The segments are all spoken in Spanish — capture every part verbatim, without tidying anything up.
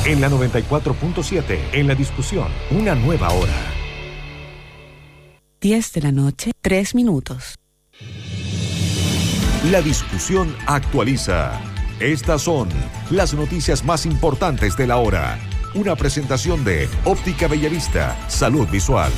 En la noventa y cuatro punto siete, en la discusión, una nueva hora. diez de la noche, tres minutos. La discusión actualiza. Estas son las noticias más importantes de la hora. Una presentación de Óptica Bellavista, Salud Visual.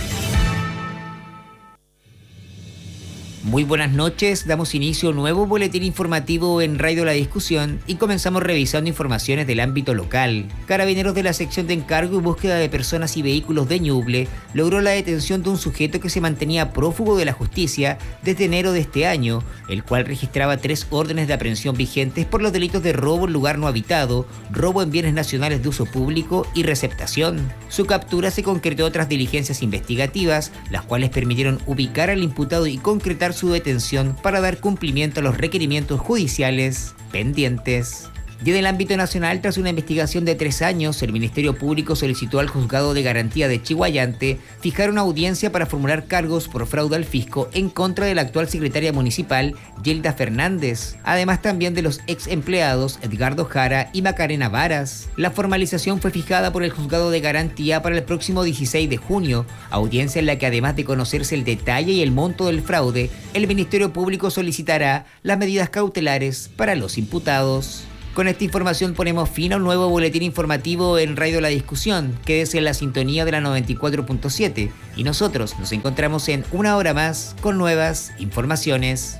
Muy buenas noches, damos inicio a un nuevo boletín informativo en Radio La Discusión y comenzamos revisando informaciones del ámbito local. Carabineros de la sección de encargo y búsqueda de personas y vehículos de Ñuble logró la detención de un sujeto que se mantenía prófugo de la justicia desde enero de este año, el cual registraba tres órdenes de aprehensión vigentes por los delitos de robo en lugar no habitado, robo en bienes nacionales de uso público y receptación. Su captura se concretó tras diligencias investigativas, las cuales permitieron ubicar al imputado y concretar su detención para dar cumplimiento a los requerimientos judiciales pendientes. Y en el ámbito nacional, tras una investigación de tres años, el Ministerio Público solicitó al Juzgado de Garantía de Chiguayante fijar una audiencia para formular cargos por fraude al fisco en contra de la actual secretaria municipal, Yelda Fernández, además también de los ex empleados Edgardo Jara y Macarena Varas. La formalización fue fijada por el Juzgado de Garantía para el próximo dieciséis de junio, audiencia en la que además de conocerse el detalle y el monto del fraude, el Ministerio Público solicitará las medidas cautelares para los imputados. Con esta información ponemos fin a un nuevo boletín informativo en Radio La Discusión. Quédese en la sintonía de la noventa y cuatro punto siete y nosotros nos encontramos en una hora más con nuevas informaciones.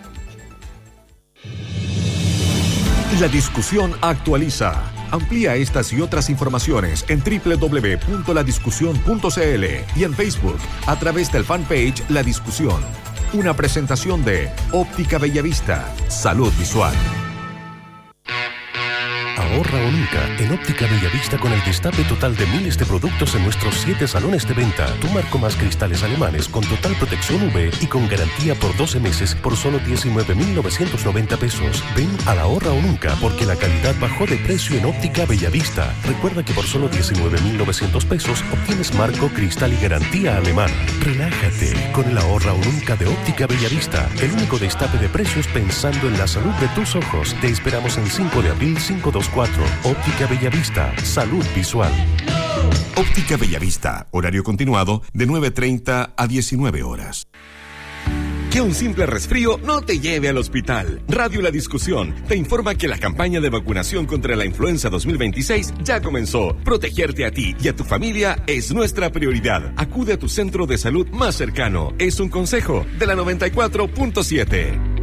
La Discusión actualiza. Amplía estas y otras informaciones en doble u doble u doble u punto la discusión punto c l y en Facebook a través del fanpage La Discusión. Una presentación de Óptica Bellavista, Salud Visual. Ahorra o nunca en Óptica Bellavista con el destape total de miles de productos en nuestros siete salones de venta. Tu marco más cristales alemanes con total protección U V y con garantía por doce meses por solo diecinueve mil novecientos noventa pesos. Ven a la Ahorra o nunca porque la calidad bajó de precio en Óptica Bellavista. Recuerda que por solo diecinueve mil novecientos pesos obtienes marco, cristal y garantía alemana. Relájate con el Ahorra o nunca de Óptica Bellavista. El único destape de precios pensando en la salud de tus ojos. Te esperamos en cinco de abril cinco dos cuatro. Óptica Bellavista, Salud Visual. Óptica Bellavista, horario continuado de nueve treinta a diecinueve horas. Que un simple resfrío no te lleve al hospital. Radio La Discusión te informa que la campaña de vacunación contra la influenza dos mil veintiséis ya comenzó. Protegerte a ti y a tu familia es nuestra prioridad. Acude a tu centro de salud más cercano. Es un consejo de la noventa y cuatro punto siete.